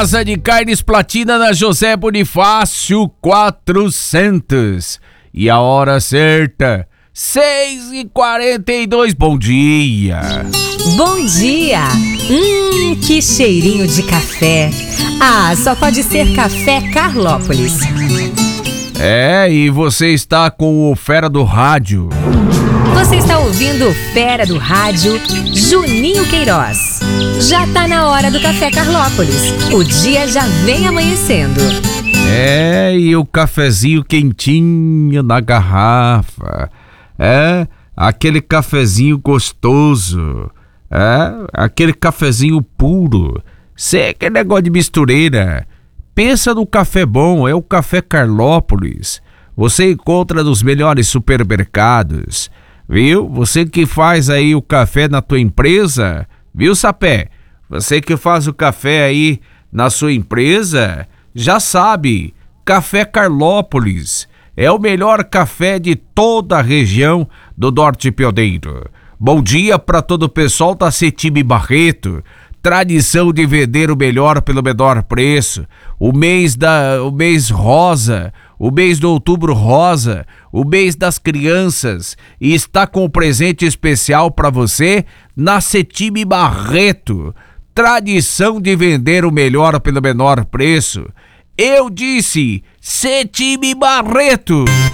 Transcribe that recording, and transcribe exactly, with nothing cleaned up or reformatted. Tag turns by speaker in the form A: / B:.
A: Casa de Carnes Platina na José Bonifácio quatrocentos. E a hora certa, seis e quarenta e dois. Bom dia.
B: Bom dia. Hum, que cheirinho de café. Ah, só pode ser Café Carlópolis.
A: É, e você está com o Fera do Rádio.
B: Você está ouvindo o Fera do Rádio, Juninho Queiroz. Já tá na hora do Café Carlópolis. O dia já vem amanhecendo.
A: É, e o cafezinho quentinho na garrafa. É, aquele cafezinho gostoso. É, aquele cafezinho puro. Sem aquele negócio de mistureira. Pensa no café bom, é o Café Carlópolis. Você encontra nos melhores supermercados. Viu? Você que faz aí o café na tua empresa, viu, Sapé? Você que faz o café aí na sua empresa, já sabe, Café Carlópolis é o melhor café de toda a região do Norte Pioneiro. Bom dia para todo o pessoal da Cetime Barreto. Tradição de vender o melhor pelo menor preço. O mês da, o mês rosa, o mês do outubro rosa, o mês das crianças, e está com um presente especial para você na Cetime Barreto. Tradição de vender o melhor pelo menor preço. Eu disse Cetime Barreto.